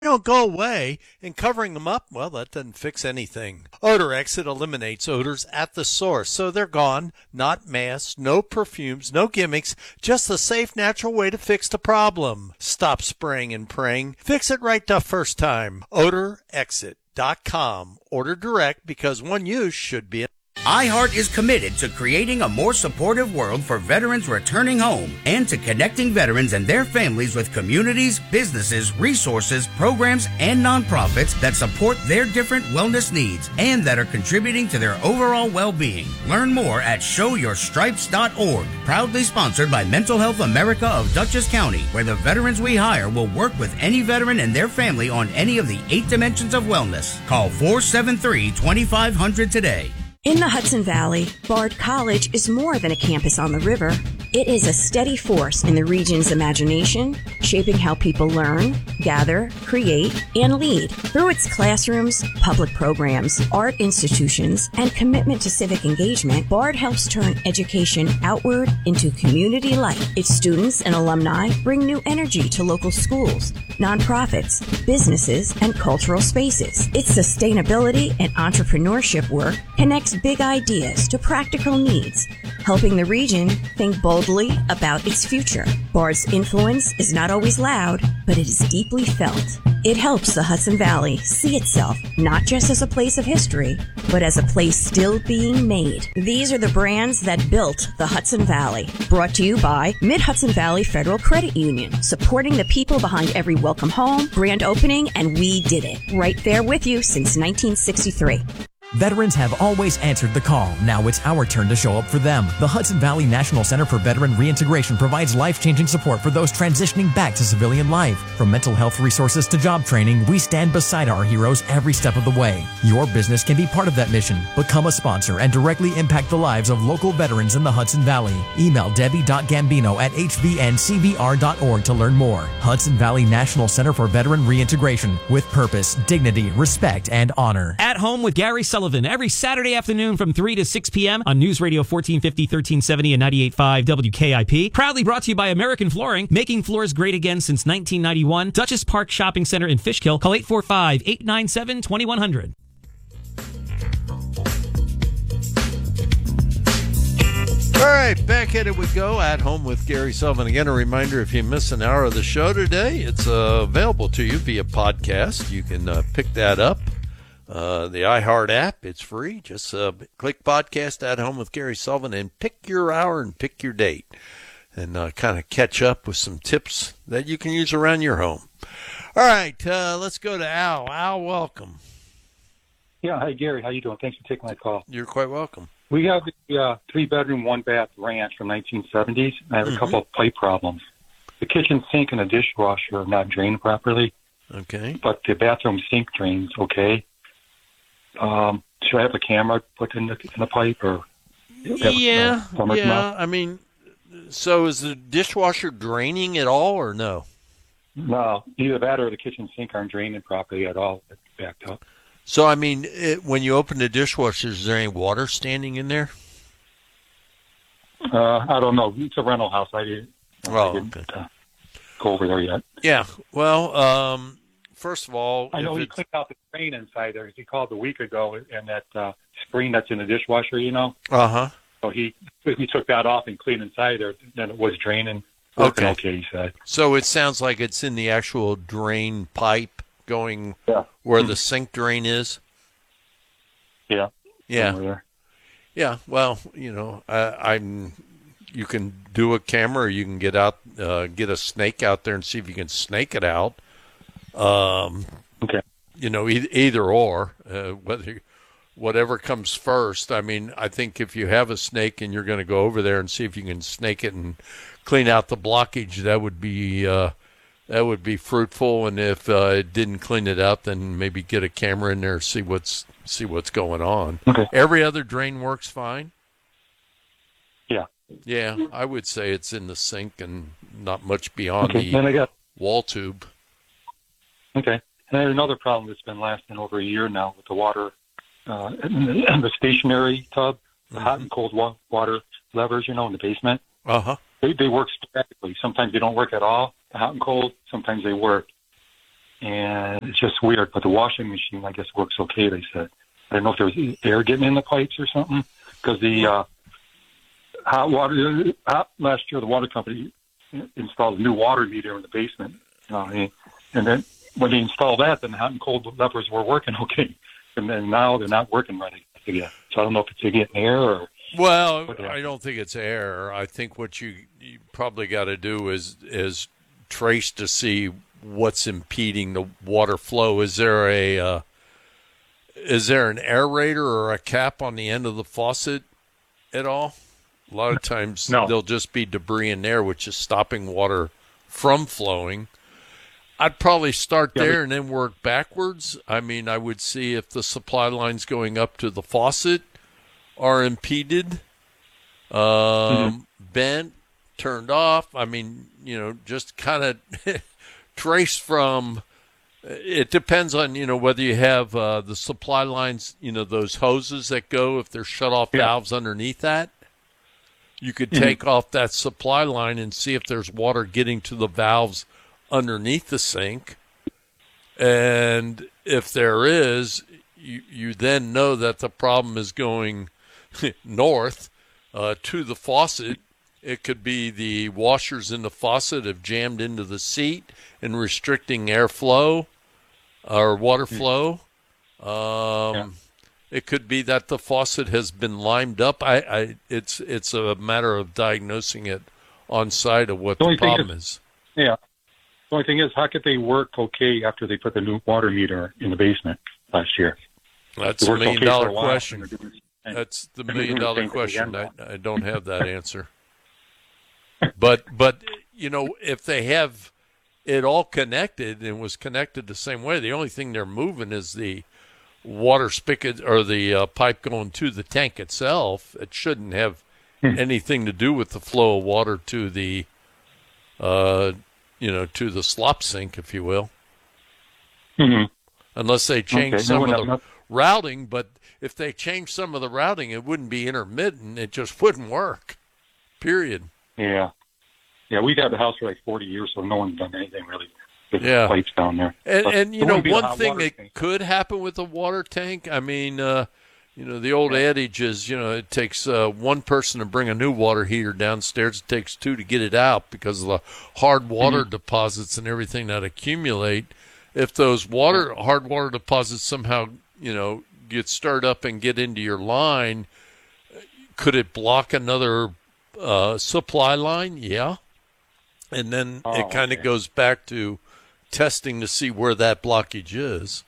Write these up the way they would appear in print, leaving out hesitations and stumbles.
don't go away, and covering them up, well, that doesn't fix anything. Odor Exit eliminates odors at the source, so they're gone. Not masks, no perfumes, no gimmicks, just the safe, natural way to fix the problem. Stop spraying and praying. Fix it right the first time. OdorExit.com. Order direct because one use should be iHeart is committed to creating a more supportive world for veterans returning home and to connecting veterans and their families with communities, businesses, resources, programs, and nonprofits that support their different wellness needs and that are contributing to their overall well-being. Learn more at showyourstripes.org. Proudly sponsored by Mental Health America of Dutchess County, where the veterans we hire will work with any veteran and their family on any of the 8 dimensions of wellness. Call 473-2500 today. In the Hudson Valley, Bard College is more than a campus on the river. It is a steady force in the region's imagination, shaping how people learn, gather, create, and lead. Through its classrooms, public programs, art institutions, and commitment to civic engagement, Bard helps turn education outward into community life. Its students and alumni bring new energy to local schools, nonprofits, businesses, and cultural spaces. Its sustainability and entrepreneurship work connects big ideas to practical needs, helping the region think boldly about its future. Bard's influence is not always loud, but it is deeply felt. It helps the Hudson Valley see itself not just as a place of history, but as a place still being made. These are the brands that built the Hudson Valley. Brought to you by Mid-Hudson Valley Federal Credit Union, supporting the people behind every welcome home, grand opening, and we did it. Right there with you since 1963. Veterans have always answered the call. Now it's our turn to show up for them. The Hudson Valley National Center for Veteran Reintegration provides life-changing support for those transitioning back to civilian life. From mental health resources to job training, we stand beside our heroes every step of the way. Your business can be part of that mission. Become a sponsor and directly impact the lives of local veterans in the Hudson Valley. Email debbie.gambino@hbncvr.org to learn more. Hudson Valley National Center for Veteran Reintegration, with purpose, dignity, respect, and honor. At Home with Gary Sullivan, every Saturday afternoon from 3 to 6 p.m. on News Radio 1450, 1370, and 98.5 WKIP. Proudly brought to you by American Flooring, making floors great again since 1991. Dutchess Park Shopping Center in Fishkill. Call 845-897-2100. All right, back at it we go. At Home with Gary Sullivan. Again, a reminder, if you miss an hour of the show today, it's available to you via podcast. You can pick that up. The iHeart app, it's free. Just click podcast At Home with Gary Sullivan and pick your hour and pick your date and kind of catch up with some tips that you can use around your home. All right, let's go to Al. Al, welcome. Yeah, hi, Gary. How you doing? Thanks for taking my call. You're quite welcome. We have the 3-bedroom, 1-bath ranch from 1970s. I have a couple of pipe problems. The kitchen sink and the dishwasher are not drained properly. Okay. But the bathroom sink drains okay. Should I have a camera put in the pipe or? Yeah. I mean, so is the dishwasher draining at all or no? No, either that or the kitchen sink aren't draining properly at all. It's backed up. So, I mean, when you open the dishwasher, is there any water standing in there? I don't know. It's a rental house. I didn't okay. Go over there yet. Yeah. Well, first of all, I know he cleaned out the drain inside there. He called a week ago, and that screen that's in the dishwasher, you know. So he took that off and cleaned inside there. Then it was draining. Okay, he said. So it sounds like it's in the actual drain pipe going where the sink drain is. Yeah. Yeah. Yeah. Well, you know, you can do a camera, or you can get a snake out there and see if you can snake it out. Okay. You know, either or, whatever comes first. I mean, I think if you have a snake and you're going to go over there and see if you can snake it and clean out the blockage, that would be fruitful. And if it didn't clean it out, then maybe get a camera in there, see what's going on. Okay. Every other drain works fine. Yeah. Yeah, I would say it's in the sink and not much beyond the wall tube. Okay. And I had another problem that's been lasting over a year now with the water in the stationary tub, the hot and cold water levers, you know, in the basement. Uh-huh. They work sporadically. Sometimes they don't work at all, hot and cold. Sometimes they work. and it's just weird. But the washing machine, I guess, works okay, they said. I don't know if there was air getting in the pipes or something, because the last year the water company installed a new water meter in the basement, and then when they installed that, then the hot and cold levers were working okay, and then now they're not working right again. So I don't know if it's getting air or. Well, I don't think it's air. I think what you probably got to do is trace to see what's impeding the water flow. Is there an aerator or a cap on the end of the faucet at all? A lot of times there'll just be debris in there, which is stopping water from flowing. I'd probably start there and then work backwards. I mean, I would see if the supply lines going up to the faucet are impeded, bent, turned off. I mean, just kind of trace from. It depends on, whether you have the supply lines, those hoses that go, if there's shut-off valves underneath that. You could take off that supply line and see if there's water getting to the valves underneath the sink. And if there is, you then know that the problem is going north to the faucet. It could be the washers in the faucet have jammed into the seat and restricting airflow or water flow. It could be that the faucet has been limed up. It's a matter of diagnosing it on site of what the problem is. Yeah. The only thing is, how could they work okay after they put the new water meter in the basement last year? That's a $1 million question. That's the $1 million question. I don't have that answer. But if they have it all connected and was connected the same way, the only thing they're moving is the water spigot or the pipe going to the tank itself. It shouldn't have anything to do with the flow of water to the to the slop sink, if you will. Unless they change some of the routing. But if they change some of the routing, it wouldn't be intermittent. It just wouldn't work, period. Yeah, we've had the house for like 40 years, so no one's done anything really. Pipes down there. And one thing that could happen with a water tank, I mean, the old adage is, it takes one person to bring a new water heater downstairs. It takes two to get it out because of the hard water deposits and everything that accumulate. If those hard water deposits somehow, get stirred up and get into your line, could it block another supply line? Yeah. And then it kind of goes back to testing to see where that blockage is.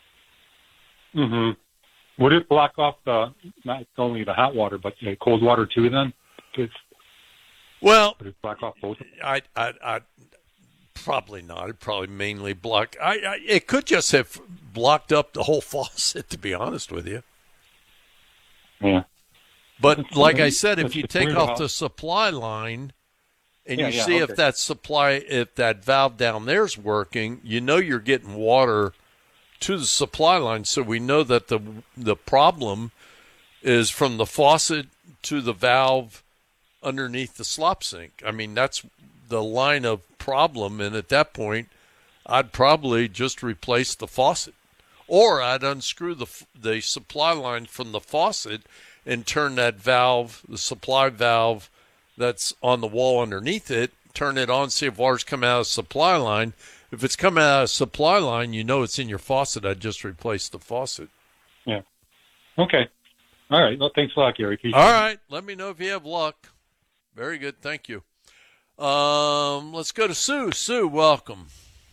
Would it block off not only the hot water, but the cold water too then? Well, would it block off both? I probably not. It'd probably mainly block. It could just have blocked up the whole faucet, to be honest with you. Yeah. But like I said, if you take off the supply line and you see if that valve down there's working, you're getting water to the supply line. So we know that the problem is from the faucet to the valve underneath the slop sink. I mean, that's the line of problem. And at that point, I'd probably just replace the faucet, or I'd unscrew the supply line from the faucet and turn that valve, the supply valve that's on the wall underneath it, turn it on, see if water's coming out of the supply line. If it's coming out of the supply line, it's in your faucet. I'd just replace the faucet. Yeah. Okay. All right. Well, thanks a lot, Gary. All right. Let me know if you have luck. Very good. Thank you. Let's go to Sue. Sue, welcome.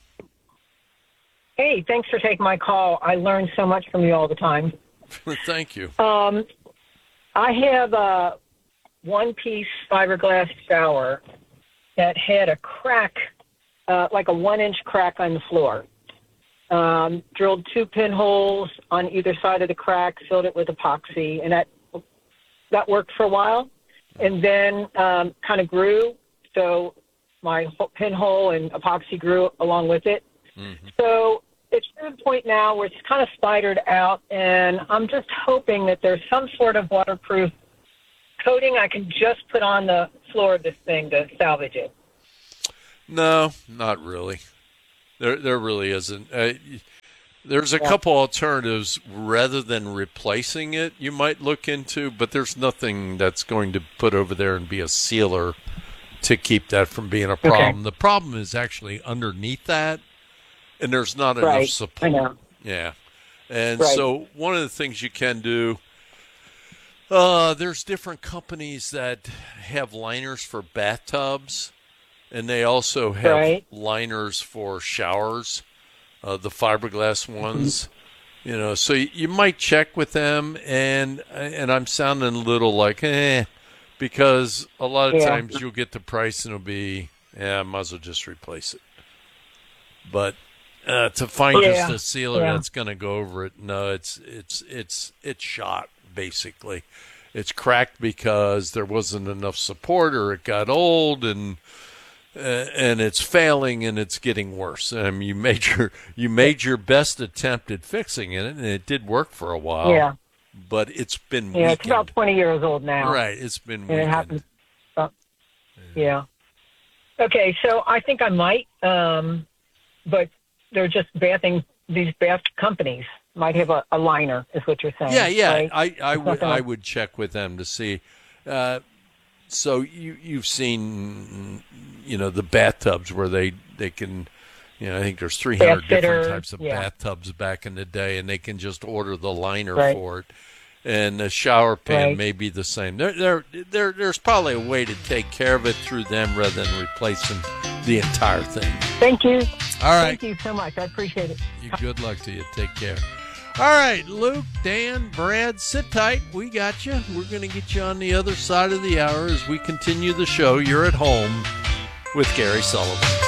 Hey, thanks for taking my call. I learn so much from you all the time. Thank you. I have a one-piece fiberglass shower that had a crack, like a 1-inch crack on the floor. Drilled 2 pinholes on either side of the crack, filled it with epoxy, and that worked for a while. And then kind of grew, so my pinhole and epoxy grew along with it. So it's to the point now where it's kind of spidered out, and I'm just hoping that there's some sort of waterproof coating I can just put on the floor of this thing to salvage it. No, not really. There really isn't. There's a couple alternatives rather than replacing it you might look into, but there's nothing that's going to put over there and be a sealer to keep that from being a problem. Okay. The problem is actually underneath that, and there's not enough support. I know. Yeah. And so one of the things you can do, there's different companies that have liners for bathtubs, and they also have liners for showers. The fiberglass ones, so you might check with them, and I'm sounding a little like, because a lot of times you'll get the price and it'll be, I might as well just replace it. But to find just a sealer that's going to go over it, no, it's shot, basically. It's cracked because there wasn't enough support, or it got old, and it's failing, and it's getting worse. You made your best attempt at fixing it, and it did work for a while. Yeah. But it's been weakened. It's about 20 years old now. Right, it's been weakened. And it happens. Yeah. Okay, so I think I might, but they're just these bath companies might have a liner, is what you're saying. Yeah. Right? I would check with them to see. So you've seen, the bathtubs where they can, I think there's 300 different types of bathtubs back in the day, and they can just order the liner for it. And the shower pan may be the same. There's probably a way to take care of it through them rather than replacing the entire thing. Thank you. All right. Thank you so much. I appreciate it. Good luck to you. Take care. All right, Luke, Dan, Brad, sit tight. We got you. We're going to get you on the other side of the hour as we continue the show. You're at home with Gary Sullivan.